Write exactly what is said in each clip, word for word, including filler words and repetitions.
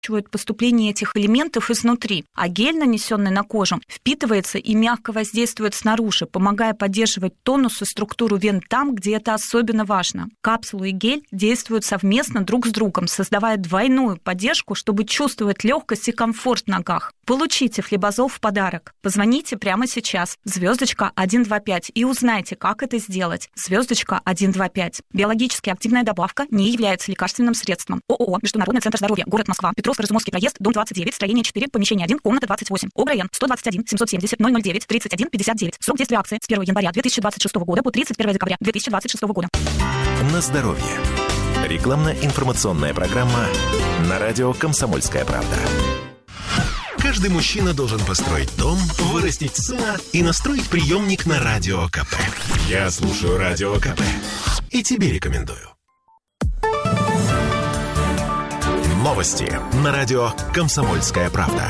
поступление этих элементов изнутри, а гель, нанесенный на кожу, впитывается и мягко воздействует снаружи, помогая поддерживать тонус и структуру вен там, где это особенно важно. Капсулы и гель действуют совместно друг с другом, создавая двойную поддержку, чтобы чувствовать легкость и комфорт в ногах. Получите флибазол в подарок. Позвоните прямо сейчас. Звездочка один два пять и узнайте, как это сделать. Звездочка один два пять. Биологически активная добавка не является лекарственным средством. ООО «Международный центр здоровья», город Москва, Петровско-Разумовский проезд, дом двадцать девять, строение четыре, помещение один, комната двадцать восемь. ОГРН сто двадцать один семьсот семьдесят ноль ноль девять тридцать один пятьдесят девять. Срок действия акции с первого января две тысячи двадцать шестого года по тридцать первого декабря две тысячи двадцать шестого года. На здоровье. Рекламно-информационная программа на радио «Комсомольская правда». Каждый мужчина должен построить дом, вырастить сына и настроить приемник на Радио КП. Я слушаю Радио КП и тебе рекомендую. Новости на радио «Комсомольская правда».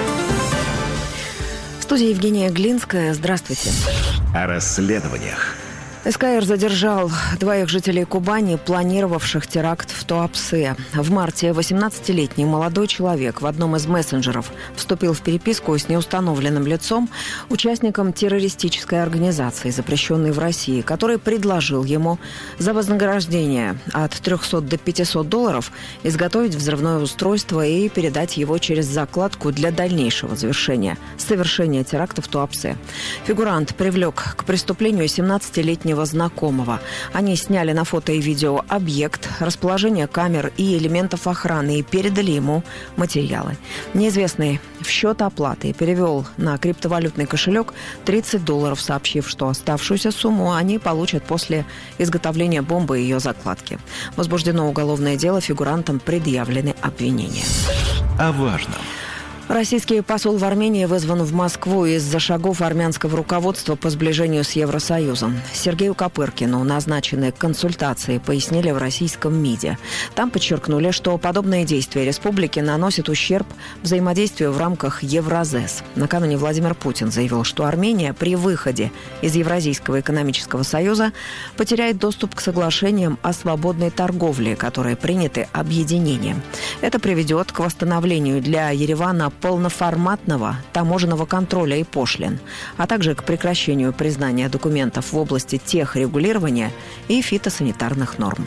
В студии Евгения Глинская. Здравствуйте. О расследованиях. СКР задержал двоих жителей Кубани, планировавших теракт в Туапсе. В марте восемнадцатилетний молодой человек в одном из мессенджеров вступил в переписку с неустановленным лицом, участником террористической организации, запрещенной в России, который предложил ему за вознаграждение от трехсот до пятисот долларов изготовить взрывное устройство и передать его через закладку для дальнейшего завершения совершения теракта в Туапсе. Фигурант привлек к преступлению семнадцатилетнего знакомого. Они сняли на фото и видео объект, расположение камер и элементов охраны и передали ему материалы. Неизвестный в счет оплаты перевел на криптовалютный кошелек тридцать долларов, сообщив, что оставшуюся сумму они получат после изготовления бомбы и ее закладки. Возбуждено уголовное дело, фигурантам предъявлены обвинения. О важном. Российский посол в Армении вызван в Москву из-за шагов армянского руководства по сближению с Евросоюзом. Сергею Копыркину назначены консультации, пояснили в российском МИДе. Там подчеркнули, что подобные действия республики наносят ущерб взаимодействию в рамках Евразес. Накануне Владимир Путин заявил, что Армения при выходе из Евразийского экономического союза потеряет доступ к соглашениям о свободной торговле, которые приняты объединением. Это приведет к восстановлению для Еревана полноформатного таможенного контроля и пошлин, а также к прекращению признания документов в области техрегулирования и фитосанитарных норм.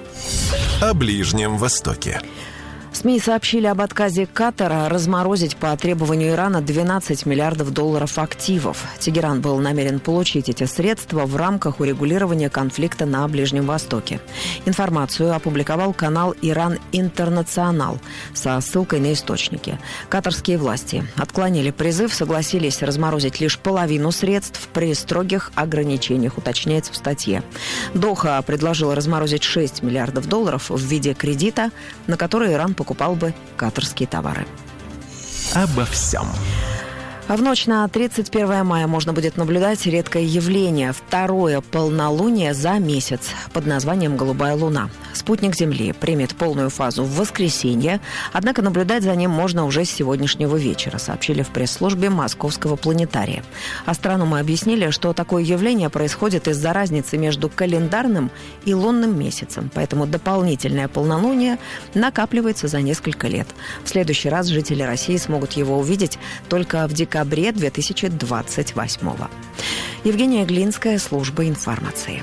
О Ближнем Востоке. СМИ сообщили об отказе Катара разморозить по требованию Ирана двенадцать миллиардов долларов активов. Тегеран был намерен получить эти средства в рамках урегулирования конфликта на Ближнем Востоке. Информацию опубликовал канал «Иран Интернационал» со ссылкой на источники. Катарские власти отклонили призыв, согласились разморозить лишь половину средств при строгих ограничениях, уточняется в статье. Доха предложила разморозить шесть миллиардов долларов в виде кредита, на который Иран покупал бы катарские товары. Обо всем. А в ночь на тридцать первое мая можно будет наблюдать редкое явление – второе полнолуние за месяц под названием «Голубая луна». Спутник Земли примет полную фазу в воскресенье, однако наблюдать за ним можно уже с сегодняшнего вечера, сообщили в пресс-службе Московского планетария. Астрономы объяснили, что такое явление происходит из-за разницы между календарным и лунным месяцем, поэтому дополнительное полнолуние накапливается за несколько лет. В следующий раз жители России смогут его увидеть только в декабре две тысячи двадцать восьмого. Евгения Глинская, служба информации.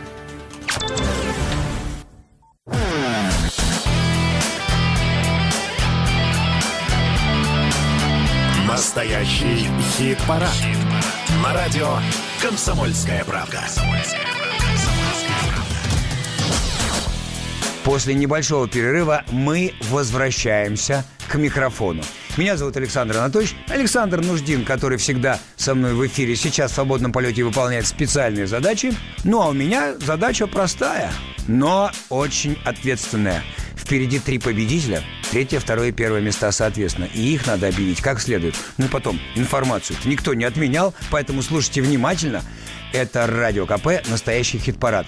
Настоящий хит-парад. Хит на радио «Комсомольская правда». После небольшого перерыва мы возвращаемся к микрофону. Меня зовут Александр Анатольевич. Александр Нуждин, который всегда со мной в эфире, сейчас в свободном полете выполняет специальные задачи. Ну, а у меня задача простая, но очень ответственная. Впереди три победителя, третье, второе и первое места соответственно. И их надо объявить как следует. Ну, потом, информацию никто не отменял, поэтому слушайте внимательно. Это Радио КП, настоящий хит-парад.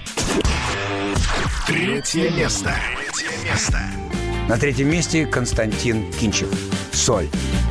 Третье место. Третье место. На третьем месте Константин Кинчев. «Соль».